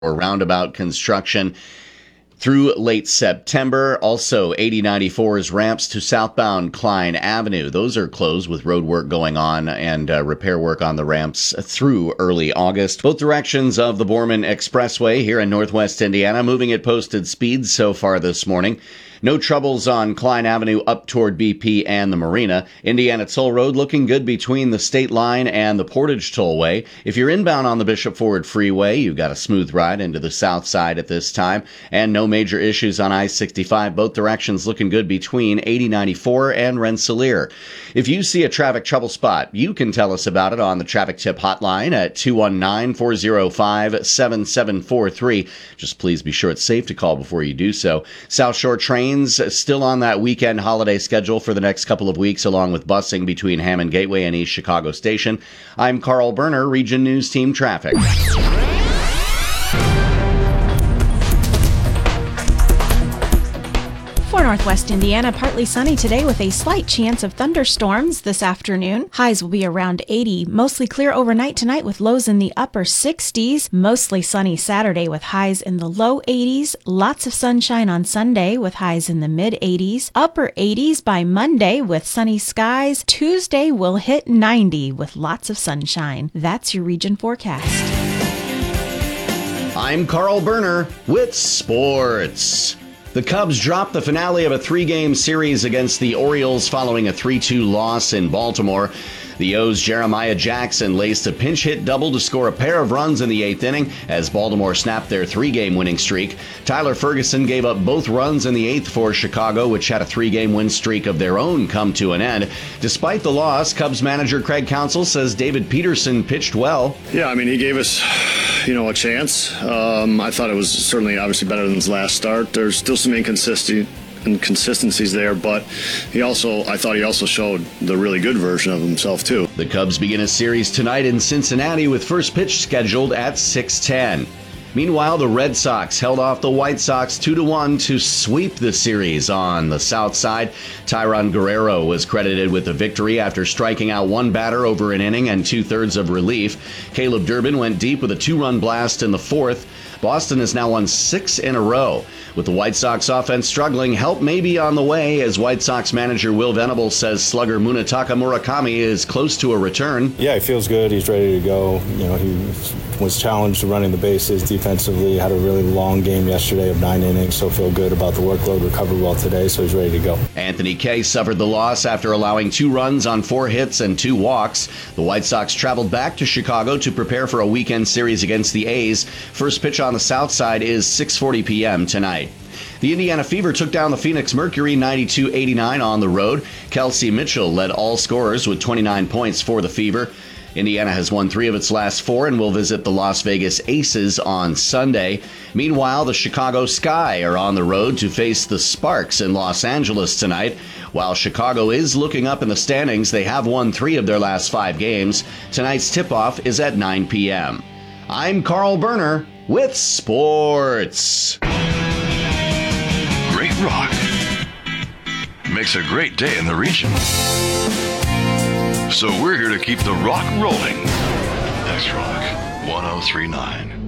or roundabout construction through late September. Also, 8094's ramps to southbound Klein Avenue. Those are closed with road work going on and repair work on the ramps through early August. Both directions of the Borman Expressway here in northwest Indiana moving at posted speeds so far this morning. No troubles on Klein Avenue up toward BP and the Marina. Indiana Toll Road looking good between the state line and the Portage Tollway. If you're inbound on the Bishop Ford Freeway, you've got a smooth ride into the south side at this time. And no major issues on I-65. Both directions looking good between 8094 and Rensselaer. If you see a traffic trouble spot, you can tell us about it on the Traffic Tip Hotline at 219-405-7743. Just please be sure it's safe to call before you do so. South Shore trains still on that weekend holiday schedule for the next couple of weeks, along with busing between Hammond Gateway and East Chicago Station. I'm Carl Berner, Region News Team Traffic. For Northwest Indiana, partly sunny today with a slight chance of thunderstorms this afternoon. Highs will be around 80. Mostly clear overnight tonight with lows in the upper 60s. Mostly sunny Saturday with highs in the low 80s. Lots of sunshine on Sunday with highs in the mid 80s. Upper 80s by Monday with sunny skies. Tuesday will hit 90 with lots of sunshine. That's your region forecast. I'm Carl Berner with sports. The Cubs dropped the finale of a 3-game series against the Orioles following a 3-2 loss in Baltimore. The O's' Jeremiah Jackson laced a pinch hit double to score a pair of runs in the 8th inning as Baltimore snapped their 3-game winning streak. Tyler Ferguson gave up both runs in the 8th for Chicago, which had a 3-game win streak of their own come to an end. Despite the loss, Cubs manager Craig Counsell says David Peterson pitched well. Yeah, I mean, he gave us, a chance. I thought it was certainly obviously better than his last start. There's still some inconsistencies there, but I thought he also showed the really good version of himself too. The Cubs begin a series tonight in Cincinnati with first pitch scheduled at 6:10. Meanwhile, the Red Sox held off the White Sox 2-1 to sweep the series on the south side. Tyron Guerrero was credited with the victory after striking out one batter over an inning and 2/3 of relief. Caleb Durbin went deep with a 2-run blast in the 4th. Boston has now won 6 in a row. With the White Sox offense struggling, help may be on the way as White Sox manager Will Venable says slugger Munetaka Murakami is close to a return. Yeah, he feels good. He's ready to go. He was challenged running the bases defensively. Had a really long game yesterday of 9 innings, so feel good about the workload. Recovered well today, so he's ready to go. Anthony Kay suffered the loss after allowing 2 runs on 4 hits and 2 walks. The White Sox traveled back to Chicago to prepare for a weekend series against the A's. First pitch on the south side is 6:40 p.m. tonight. The Indiana Fever took down the Phoenix Mercury 92-89 on the road. Kelsey Mitchell led all scorers with 29 points for the Fever. Indiana has won 3 of its last 4 and will visit the Las Vegas Aces on Sunday. Meanwhile, the Chicago Sky are on the road to face the Sparks in Los Angeles tonight. While Chicago is looking up in the standings, they have won 3 of their last 5 games. Tonight's tip-off is at 9 p.m. I'm Carl Berner with sports. Great rock makes a great day in the region. So we're here to keep the rock rolling. That's Rock 1039.